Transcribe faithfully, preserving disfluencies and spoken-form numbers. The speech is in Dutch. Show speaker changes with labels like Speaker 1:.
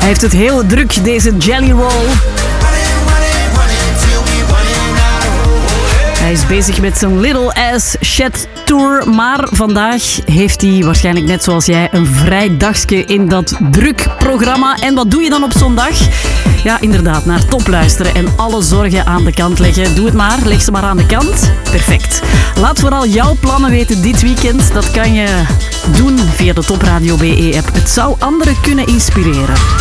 Speaker 1: Hij heeft het heel druk, deze Jelly Roll. Hij is bezig met zijn Little Ass Shed Tour, maar vandaag heeft hij waarschijnlijk net zoals jij een vrij dagje in dat druk programma. En wat doe je dan op zondag? Ja, inderdaad, naar top luisteren en alle zorgen aan de kant leggen. Doe het maar, leg ze maar aan de kant. Perfect. Laat vooral jouw plannen weten dit weekend. Dat kan je doen via de Top Radio B E app. Het zou anderen kunnen inspireren.